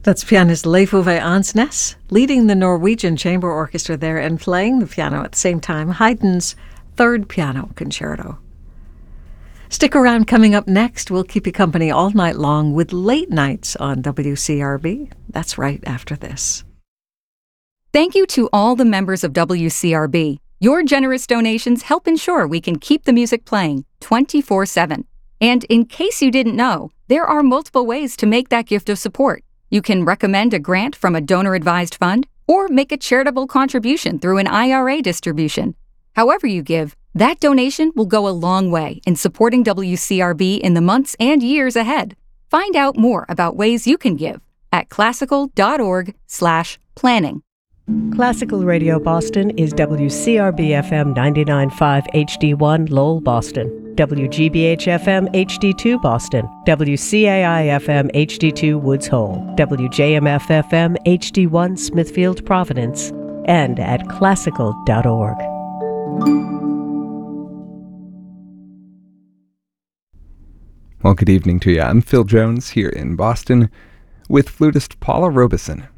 That's pianist Leif Ove Ansnes, leading the Norwegian Chamber Orchestra there and playing the piano at the same time, Haydn's Third Piano Concerto. Stick around. Coming up next, we'll keep you company all night long with Late Nights on WCRB. That's right after this. Thank you to all the members of WCRB. Your generous donations help ensure we can keep the music playing 24/7. And in case you didn't know, there are multiple ways to make that gift of support. You can recommend a grant from a donor-advised fund or make a charitable contribution through an IRA distribution. However you give, that donation will go a long way in supporting WCRB in the months and years ahead. Find out more about ways you can give at classical.org/planning. Classical Radio Boston is WCRB-FM 99.5 HD1 Lowell, Boston, WGBH-FM HD2 Boston, WCAI-FM HD2 Woods Hole, WJMF-FM HD1 Smithfield, Providence, and at classical.org. Well, good evening to you. I'm Phil Jones here in Boston with flutist Paula Robeson.